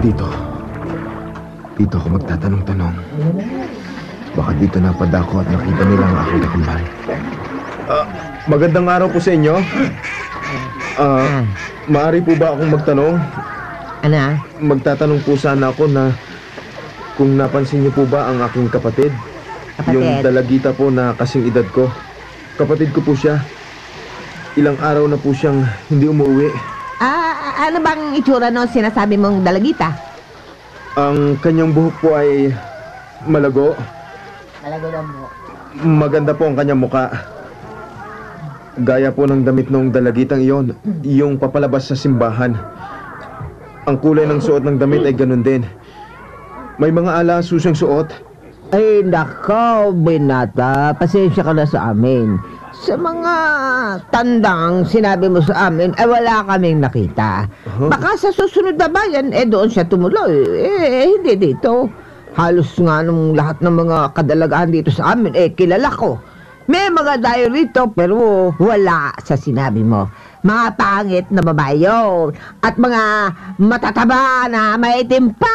Dito. Dito ako magtatanong-tanong. Baka dito napadako at nakita nila ang aking katimbang. Magandang araw po sa inyo. Maaari po ba akong magtanong? Ano? Magtatanong po sana ako na kung napansin niyo po ba ang aking kapatid? Yung dalagita po na kasing edad ko. Kapatid ko po siya. Ilang araw na po siyang hindi umuwi. Ano bang itsura no sinasabi mong dalagita? Ang kanyang buhok po ay malago. Malago lang mo. Maganda po ang kanyang muka. Gaya po ng damit ng dalagitang iyon, yung papalabas sa simbahan. Ang kulay ng suot ng damit ay ganun din. May mga ala-asus siyang suot. Ay, nako, binata. Pasensya ka na sa amin. Sa mga tandang sinabi mo sa amin, wala kaming nakita. Baka sa susunod na bayan, doon siya tumuloy. Hindi dito. Halos nga nung lahat ng mga kadalagaan dito sa amin, kilala ko. May mga dayo rito, pero wala sa sinabi mo. Mga pangit na babae yun. At mga matataba na maitim pa.